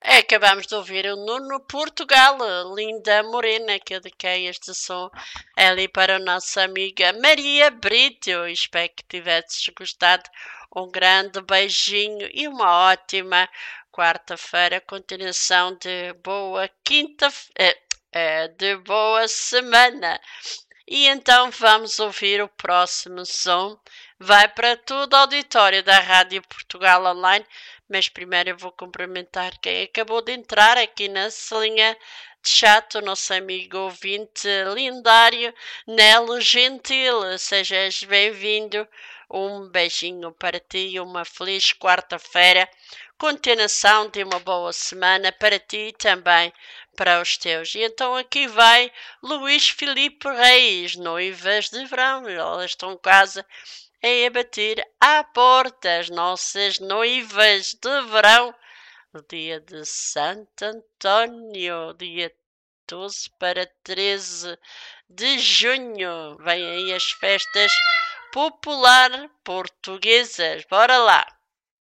Acabamos de ouvir o Nuno Portugal, linda morena, que eu dediquei este som ali para a nossa amiga Maria Brito. Espero que tivesses gostado. Um grande beijinho e uma ótima quarta-feira. Continuação de boa de boa semana. E então vamos ouvir o próximo som. Vai para todo o auditório da Rádio Portugal Online. Mas primeiro eu vou cumprimentar quem acabou de entrar aqui na salinha de chat, o nosso amigo ouvinte lendário, Nelo Gentil. Sejas bem-vindo. Um beijinho para ti e uma feliz quarta-feira. Continuação de uma boa semana para ti e também para os teus. E então aqui vai Luís Filipe Reis, noivas de verão. Elas estão em casa a bater à porta, as nossas noivas de verão. O dia de Santo António, dia 12 para 13 de junho. Vêm aí as festas popular portuguesas. Bora lá!